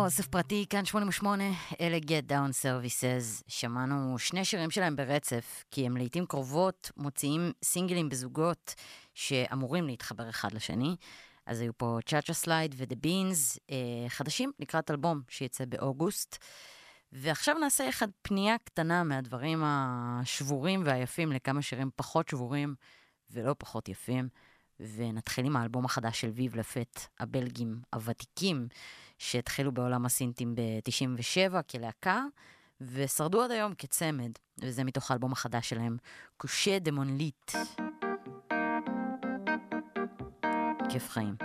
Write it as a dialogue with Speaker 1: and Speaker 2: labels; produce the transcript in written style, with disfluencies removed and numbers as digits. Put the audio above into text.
Speaker 1: אוסף פרטי, כאן 88, אלה Get Down Services. שמענו שני שירים שלהם ברצף, כי הם לעתים קרובות מוציאים סינגלים בזוגות שאמורים להתחבר אחד לשני. אז היו פה צ'אצ'ה סלייד ו-The Beans, חדשים לקראת אלבום שיצא באוגוסט. ועכשיו נעשה אחד פנייה קטנה מהדברים השבורים והיפים לכמה שירים פחות שבורים ולא פחות יפים. ונתחיל עם האלבום החדש של ויב לפט, הבלגים הוותיקים, שהתחילו בעולם הסינטים ב-97 כלהקה, ושרדו עד היום כצמד, וזה מתוך האלבום החדש שלהם, קושה דה מונליט. כיף חיים.